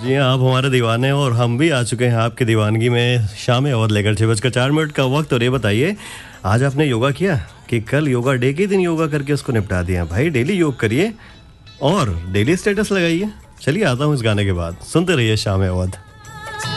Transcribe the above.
जी हाँ, आप हमारे दीवाने हैं और हम भी आ चुके हैं आपकी दीवानगी में शाम अवध लेकर 6:04 का वक्त। और ये बताइए, आज आपने योगा किया कि कल योगा डे के दिन योगा करके उसको निपटा दिया? भाई डेली योग करिए और डेली स्टेटस लगाइए। चलिए आता हूँ इस गाने के बाद, सुनते रहिए शाम अवध।